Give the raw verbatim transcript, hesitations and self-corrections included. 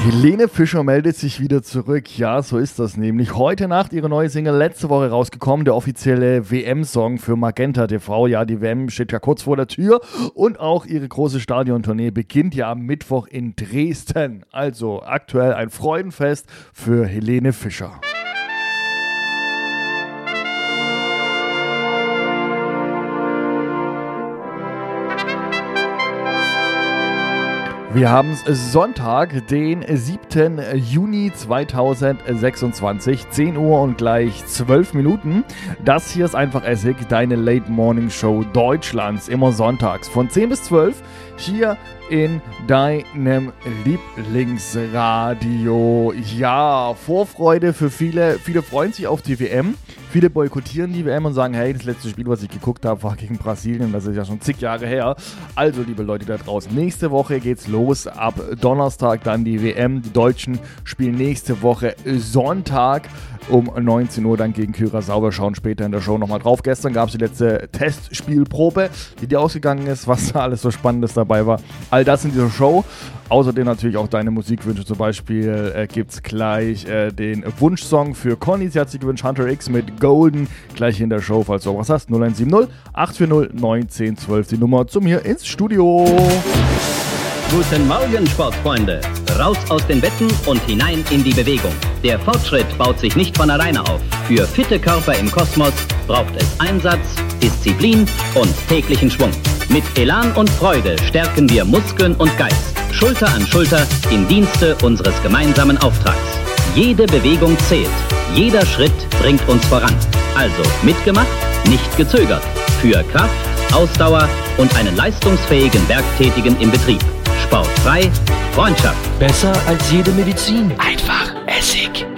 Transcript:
Helene Fischer meldet sich wieder zurück. Ja, so ist das nämlich. Heute Nacht ihre neue Single letzte Woche rausgekommen. Der offizielle W M-Song für Magenta T V. Ja, die W M steht ja kurz vor der Tür. Und auch ihre große Stadiontournee beginnt ja am Mittwoch in Dresden. Also aktuell ein Freudenfest für Helene Fischer. Wir haben Sonntag, den siebten Juni zweitausendsechsundzwanzig, zehn Uhr und gleich zwölf Minuten. Das hier ist einfach Essig, deine Late Morning Show Deutschlands, immer sonntags von zehn bis zwölf hier in deinem Lieblingsradio. Ja, Vorfreude für viele. Viele freuen sich auf die W M. Viele boykottieren die W M und sagen, hey, das letzte Spiel, was ich geguckt habe, war gegen Brasilien. Das ist ja schon zig Jahre her. Also, liebe Leute da draußen, nächste Woche geht's los. Ab Donnerstag dann die W M. Die Deutschen spielen nächste Woche Sonntag um neunzehn Uhr dann gegen Curaçao. Wir schauen später in der Show nochmal drauf. Gestern gab es die letzte Testspielprobe, wie die ausgegangen ist, was da alles so Spannendes dabei war. All das in dieser Show. Außerdem natürlich auch deine Musikwünsche. Zum Beispiel äh, gibt es gleich äh, den Wunschsong für Conny. Sie hat sich gewünscht, Hunter X mit Golden. Gleich in der Show, falls du auch was hast. null eins sieben null acht vier null neun eins null zwölf. Die Nummer zu mir ins Studio. Guten Morgen, Sportfreunde. Raus aus den Betten und hinein in die Bewegung. Der Fortschritt baut sich nicht von alleine auf. Für fitte Körper im Kosmos braucht es Einsatz, Disziplin und täglichen Schwung. Mit Elan und Freude stärken wir Muskeln und Geist. Schulter an Schulter im Dienste unseres gemeinsamen Auftrags. Jede Bewegung zählt. Jeder Schritt bringt uns voran. Also mitgemacht, nicht gezögert. Für Kraft, Ausdauer und einen leistungsfähigen Werktätigen im Betrieb. Sportfrei, Freundschaft. Besser als jede Medizin. Einfach Essig.